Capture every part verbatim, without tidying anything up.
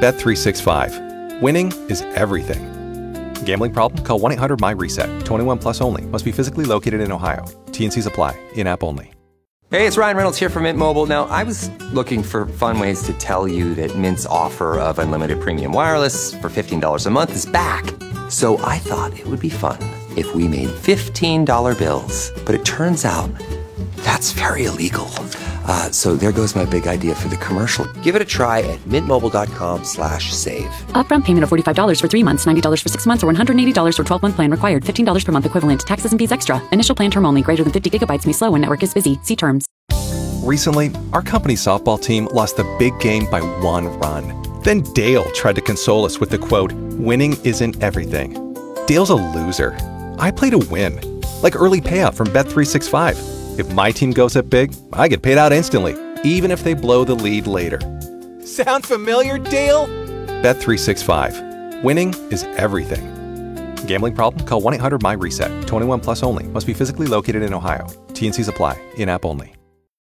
Bet three sixty-five. Winning is everything. Gambling problem? Call one eight hundred my reset. twenty-one plus only. Must be physically located in Ohio. T N Cs apply. In-app only. Hey, it's Ryan Reynolds here from Mint Mobile. Now, I was looking for fun ways to tell you that Mint's offer of unlimited premium wireless for fifteen dollars a month is back. So I thought it would be fun if we made fifteen dollar bills. But it turns out that's very illegal. Uh, so there goes my big idea for the commercial. Give it a try at mintmobile.com slash save. Upfront payment of forty-five dollars for three months, ninety dollars for six months, or one hundred eighty dollars for twelve-month plan required. fifteen dollars per month equivalent. Taxes and fees extra. Initial plan term only. Greater than fifty gigabytes may slow when network is busy. See terms. Recently, our company softball team lost the big game by one run. Then Dale tried to console us with the quote, "Winning isn't everything." Dale's a loser. I play to win. Like early payout from Bet three sixty-five. If my team goes up big, I get paid out instantly, even if they blow the lead later. Sound familiar, Dale? Bet three sixty-five. Winning is everything. Gambling problem? Call one eight hundred my reset. twenty-one plus only. Must be physically located in Ohio. T N Cs apply. In-app only.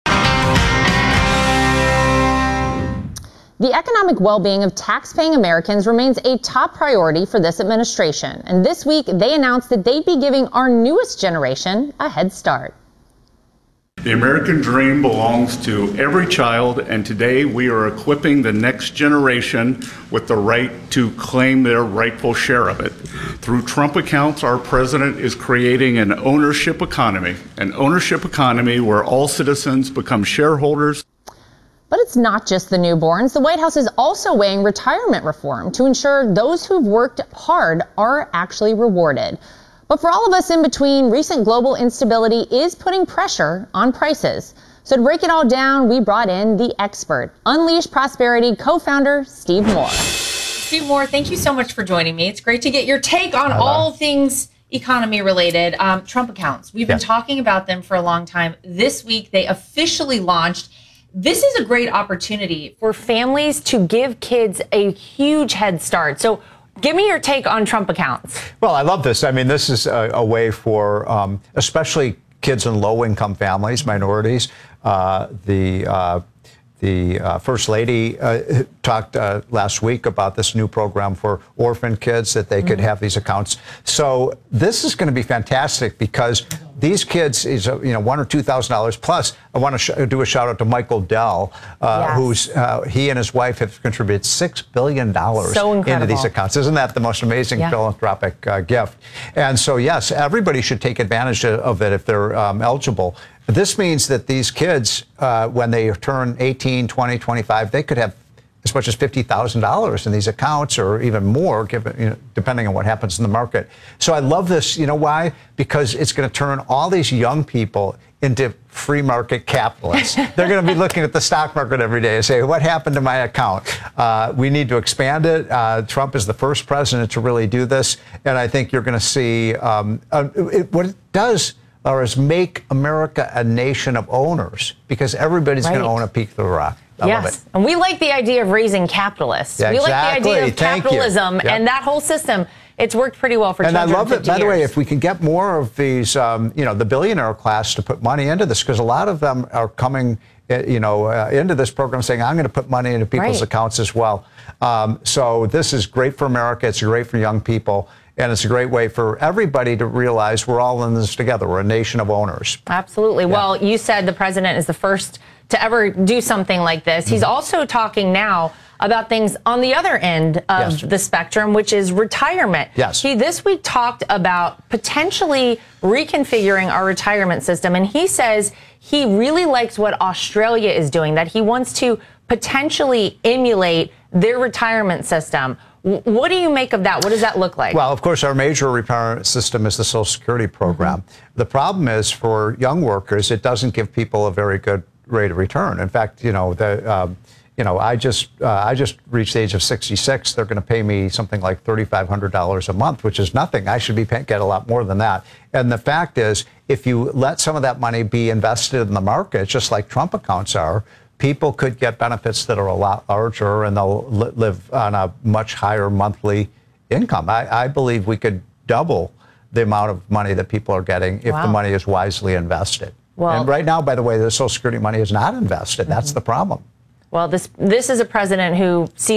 The economic well-being of tax-paying Americans remains a top priority for this administration. And this week, they announced that they'd be giving our newest generation a head start. The American dream belongs to every child, and today we are equipping the next generation with the right to claim their rightful share of it. Through Trump accounts, our president is creating an ownership economy, an ownership economy where all citizens become shareholders. But it's not just the newborns. The White House is also weighing retirement reform to ensure those who've worked hard are actually rewarded. But for all of us in between, recent global instability is putting pressure on prices. So to break it all down, we brought in the expert, Unleash Prosperity co-founder Steve Moore. Steve Moore, thank you so much for joining me. It's great to get your take on Hello. all things economy related. Um, Trump accounts. We've been yes. talking about them for a long time. This week, they officially launched. This is a great opportunity for families to give kids a huge head start. So give me your take on Trump accounts. Well, I love this. I mean, this is a, a way for um, especially kids in low-income families, minorities. Uh, the uh, the uh, First Lady uh, talked uh, last week about this new program for orphan kids that they mm-hmm. could have these accounts. So this is going to be fantastic because these kids is uh, you know one or two thousand dollars plus. I want to sh- do a shout out to Michael Dell, uh, yes. who's uh, he and his wife have contributed six billion dollars so into these accounts. Isn't that the most amazing yeah. philanthropic uh, gift? And so yes, everybody should take advantage of it if they're um, eligible. This means that these kids, uh, when they turn eighteen, twenty, twenty-five, they could have as much as fifty thousand dollars in these accounts or even more, given, you know, depending on what happens in the market. So I love this. You know why? Because it's going to turn all these young people into free market capitalists. They're going to be looking at the stock market every day and say, what happened to my account? Uh, we need to expand it. Uh, Trump is the first president to really do this. And I think you're going to see um, uh, it, what it does or is make America a nation of owners, because everybody's right. going to own a peak of the rock. I yes, love it. And we like the idea of raising capitalists. Yeah, we exactly. like the idea of Thank capitalism yep. and that whole system. It's worked pretty well for and two hundred fifty I love it. By years. the way, if we can get more of these, um, you know, the billionaire class to put money into this, because a lot of them are coming, you know, uh, into this program saying, I'm going to put money into people's right. accounts as well. Um, so this is great for America. It's great for young people. And it's a great way for everybody to realize we're all in this together. We're a nation of owners. Absolutely. Yeah. Well, you said the president is the first to ever do something like this. Mm-hmm. He's also talking now about things on the other end of yes. the spectrum, which is retirement. Yes. He this week talked about potentially reconfiguring our retirement system. And he says he really likes what Australia is doing, that he wants to potentially emulate their retirement system. What do you make of that? What does that look like? Well, of course, our major retirement system is the Social Security program. Mm-hmm. The problem is for young workers, it doesn't give people a very good rate of return. In fact, you know, the, um, you know, I just uh, I just reached the age of sixty-six. They're going to pay me something like thirty-five hundred dollars a month, which is nothing. I should be pay- get a lot more than that. And the fact is, if you let some of that money be invested in the market, just like Trump accounts are, people could get benefits that are a lot larger, and they'll li- live on a much higher monthly income. I, I believe we could double the amount of money that people are getting if wow. the money is wisely invested. Well, and right now, by the way, the Social Security money is not invested. Mm-hmm. That's the problem. Well, this this is a president who sees